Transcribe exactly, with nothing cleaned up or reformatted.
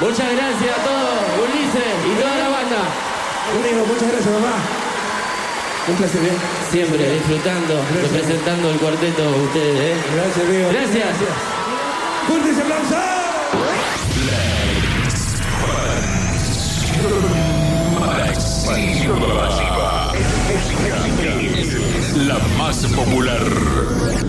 Muchas gracias a todos, Ulises y toda la banda. Amigo, muchas gracias, mamá. Un placer, ¿eh? Siempre disfrutando, gracias, representando el cuarteto de ustedes, ¿eh? Gracias, amigo. Gracias. Gracias. ¡Fuerte ese aplauso! La más popular.